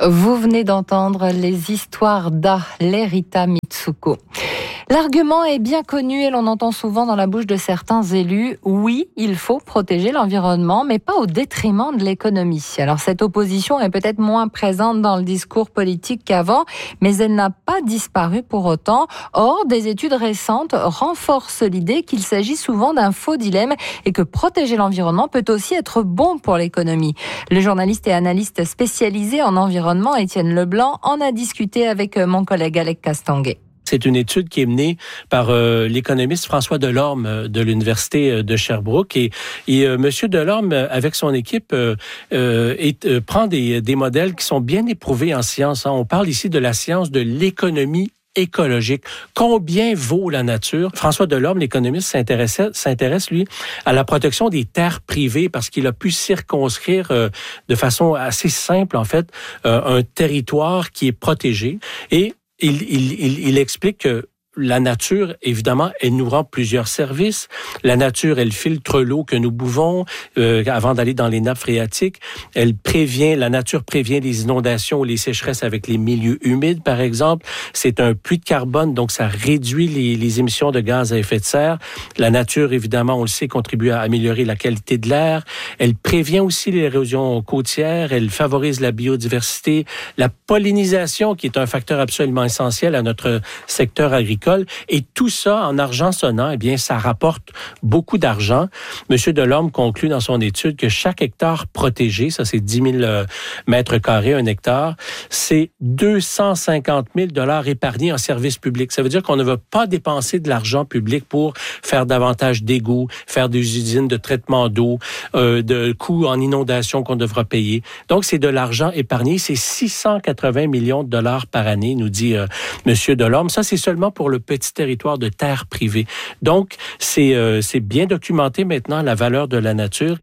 Vous venez d'entendre les histoires d'Lerita Mitsuko. L'argument est bien connu et l'on entend souvent dans la bouche de certains élus. Oui, il faut protéger l'environnement, mais pas au détriment de l'économie. Alors cette opposition est peut-être moins présente dans le discours politique qu'avant, mais elle n'a pas disparu pour autant. Or, des études récentes renforcent l'idée qu'il s'agit souvent d'un faux dilemme et que protéger l'environnement peut aussi être bon pour l'économie. Le journaliste et analyste spécialisé en environnement, Étienne Leblanc, en a discuté avec mon collègue Alec Castonguay. C'est une étude qui est menée par l'économiste François Delorme de l'Université de Sherbrooke. Et Monsieur Delorme, avec son équipe, prend des modèles qui sont bien éprouvés en science. On parle ici de la science de l'économie écologique. Combien vaut la nature? François Delorme, l'économiste, s'intéresse, lui, à la protection des terres privées parce qu'il a pu circonscrire de façon assez simple, en fait, un territoire qui est protégé. Et il explique que la nature, évidemment, elle nous rend plusieurs services. La nature, elle filtre l'eau que nous buvons avant d'aller dans les nappes phréatiques. La nature prévient les inondations ou les sécheresses avec les milieux humides, par exemple. C'est un puits de carbone, donc ça réduit les émissions de gaz à effet de serre. La nature, évidemment, on le sait, contribue à améliorer la qualité de l'air. Elle prévient aussi l'érosion côtière. Elle favorise la biodiversité, la pollinisation, qui est un facteur absolument essentiel à notre secteur agricole. Et tout ça, en argent sonnant, eh bien, ça rapporte beaucoup d'argent. Monsieur Delorme conclut dans son étude que chaque hectare protégé, ça c'est 10 000 mètres carrés, un hectare, c'est 250 000 $ épargnés en services publics. Ça veut dire qu'on ne va pas dépenser de l'argent public pour faire davantage d'égouts, faire des usines de traitement d'eau, de coûts en inondation qu'on devra payer. Donc, c'est de l'argent épargné. C'est 680 millions de $ par année, nous dit Monsieur Delorme. Ça, c'est seulement pour le petit territoire de terre privée. Donc, c'est bien documenté maintenant, la valeur de la nature.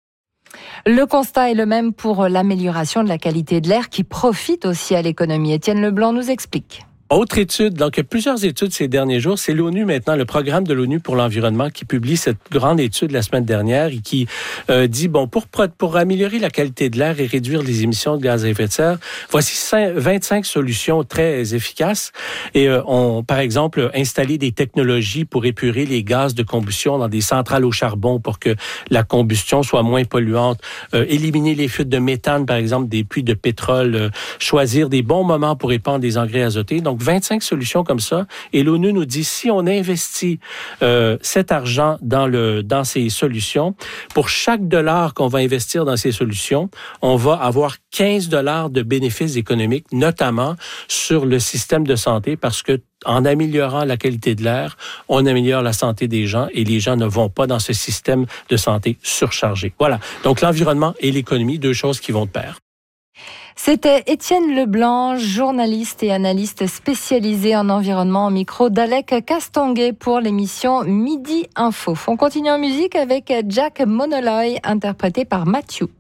Le constat est le même pour l'amélioration de la qualité de l'air qui profite aussi à l'économie. Étienne Leblanc nous explique. Autre étude, donc il y a plusieurs études ces derniers jours. C'est l'ONU maintenant, le programme de l'ONU pour l'environnement qui publie cette grande étude la semaine dernière et qui dit, pour améliorer la qualité de l'air et réduire les émissions de gaz à effet de serre, voici 25 solutions très efficaces. Et par exemple, installer des technologies pour épurer les gaz de combustion dans des centrales au charbon pour que la combustion soit moins polluante, éliminer les fuites de méthane, par exemple, des puits de pétrole, choisir des bons moments pour épandre des engrais azotés. Donc, 25 solutions comme ça. Et l'ONU nous dit, si on investit cet argent dans ces solutions, pour chaque dollar qu'on va investir dans ces solutions, on va avoir 15 $ de bénéfices économiques, notamment sur le système de santé, parce que en améliorant la qualité de l'air, on améliore la santé des gens et les gens ne vont pas dans ce système de santé surchargé. Voilà. Donc, l'environnement et l'économie, deux choses qui vont de pair. C'était Étienne Leblanc, journaliste et analyste spécialisé en environnement, au micro d'Alec Castonguay pour l'émission Midi Info. On continue en musique avec Jack Monoloy, interprété par Matthew.